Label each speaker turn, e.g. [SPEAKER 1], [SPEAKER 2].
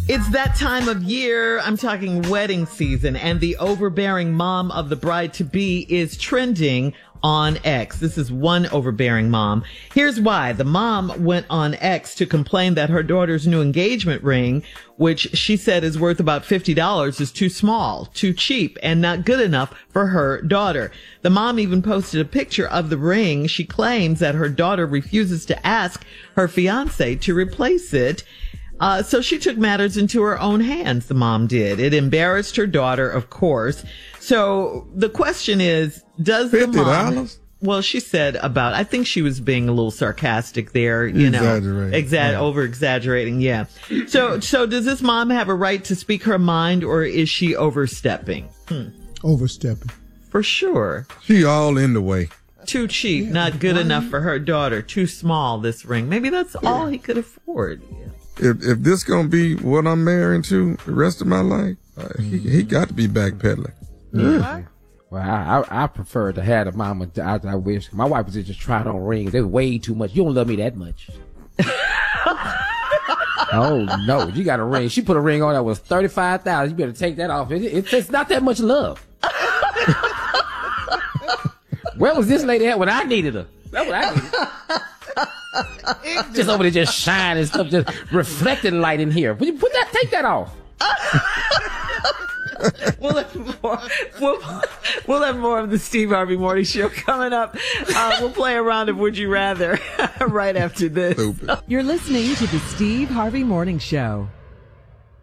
[SPEAKER 1] It's that time of year. I'm talking wedding season, and the overbearing mom of the bride-to-be is trending on X. This is one overbearing mom. Here's why. The mom went on X to complain that her daughter's new engagement ring, which she said is worth about $50, is too small, too cheap, and not good enough for her daughter. The mom even posted a picture of the ring. She claims that her daughter refuses to ask her fiancé to replace it. So she took matters into her own hands, the mom did. It embarrassed her daughter, of course. So the question is, does the mom...
[SPEAKER 2] $50?
[SPEAKER 1] Well, she said I think she was being a little sarcastic there, over-exaggerating, yeah. So does this mom have a right to speak her mind, or is she overstepping?
[SPEAKER 3] Overstepping.
[SPEAKER 1] For sure.
[SPEAKER 2] She all in the way.
[SPEAKER 1] Too cheap, not good enough for her daughter. Too small, this ring. Maybe that's all he could afford. Yeah.
[SPEAKER 2] If this gonna be what I'm marrying to the rest of my life, he got to be backpedaling.
[SPEAKER 1] Yeah.
[SPEAKER 4] Well, I prefer to have the mama. I wish my wife was just tried on rings. They're way too much. You don't love me that much. Oh no, you got a ring. She put a ring on that was $35,000. You better take that off. It's not that much love. Where was this lady at when I needed her? That's what I needed. Just over there, just shining stuff, just reflecting light in here. Will you take that off?
[SPEAKER 1] We'll have more of the Steve Harvey Morning Show coming up. We'll play a round of Would You Rather right after this.
[SPEAKER 5] You're listening to the Steve Harvey Morning Show.